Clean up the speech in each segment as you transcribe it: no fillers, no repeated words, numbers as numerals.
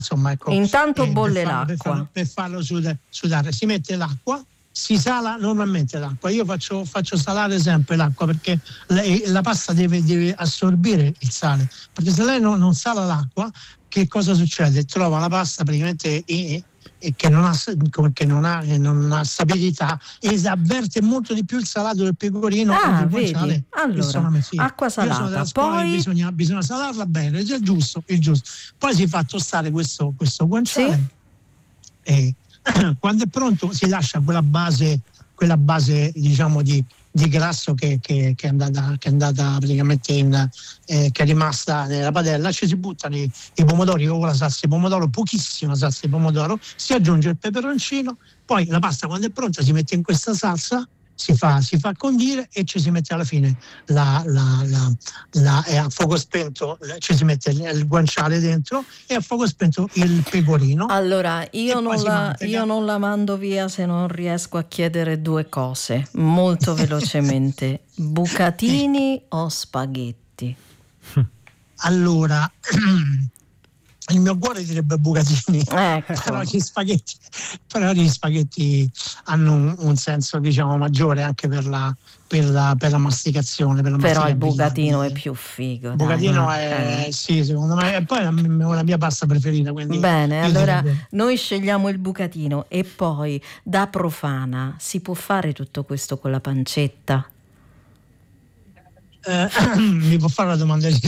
insomma, ecco. Intanto bolle l'acqua. Per farlo sudare. Si mette l'acqua, si sala normalmente l'acqua. Io faccio salare sempre l'acqua perché la pasta deve assorbire il sale. Perché se lei non sala l'acqua, che cosa succede? Trova la pasta praticamente che non ha stabilità e avverte molto di più il salato del pecorino e del guanciale. Allora, acqua salata, poi bisogna salarla bene, è il giusto. Poi si fa tostare questo guanciale, sì? E quando è pronto si lascia quella base diciamo di grasso che è andata praticamente che è rimasta nella padella. Ci si buttano i pomodori con la salsa di pomodoro, pochissima salsa di pomodoro, si aggiunge il peperoncino, poi la pasta quando è pronta si mette in questa salsa, si fa condire e ci si mette alla fine a fuoco spento, ci si mette il guanciale dentro e a fuoco spento il pecorino. Allora io non la mando via se non riesco a chiedere due cose molto velocemente. Bucatini o spaghetti? Allora il mio cuore direbbe bucatini, ecco. però gli spaghetti hanno un senso, diciamo, maggiore anche per la masticazione. Però il bucatino è più figo. Il bucatino è sì, secondo me, e poi è la mia pasta preferita. Quindi bene, allora noi scegliamo il bucatino. E poi, da profana, si può fare tutto questo con la pancetta? Mi può fare una domanda di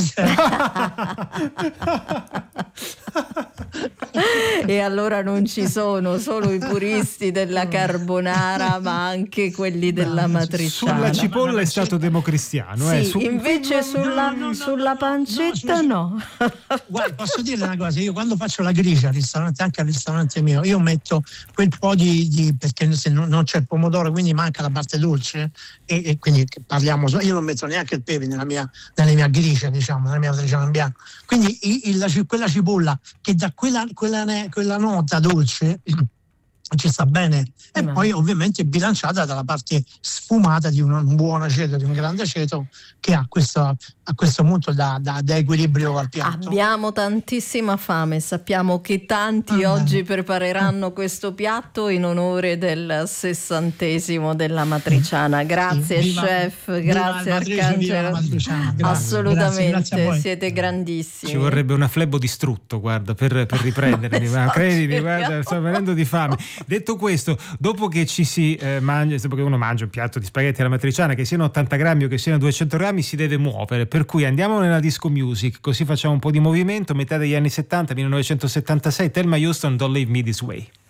E allora non ci sono solo i puristi della carbonara, ma anche quelli della matriciana. Sulla cipolla è stato democristiano, sì, invece sulla pancetta no. Guarda, posso dire una cosa, io quando faccio la gricia al ristorante, anche al ristorante mio, io metto quel po' di perché se non c'è il pomodoro, quindi manca la parte dolce, e quindi parliamo, io non metto neanche il pepe nella mia gricia, diciamo, nella mia matriciana in bianco. Quindi quella cipolla che dà quella nota dolce ci sta bene, e poi ovviamente bilanciata dalla parte sfumata di un buon aceto, di un grande aceto, che a questo punto dà equilibrio al piatto. Abbiamo tantissima fame, sappiamo che tanti oggi prepareranno questo piatto in onore del 60° della matriciana. Grazie chef, grazie Arcangelo, assolutamente, grazie siete grandissimi. Ci vorrebbe una flebo di strutto, guarda, per riprendermi, ma credimi, guarda, sto venendo di fame. Detto questo, dopo che ci si mangia, dopo che uno mangia un piatto di spaghetti alla matriciana, che siano 80 grammi o che siano 200 grammi, si deve muovere, per cui andiamo nella disco music, così facciamo un po' di movimento. Metà degli anni 70, 1976, Thelma Houston, Don't Leave Me This Way.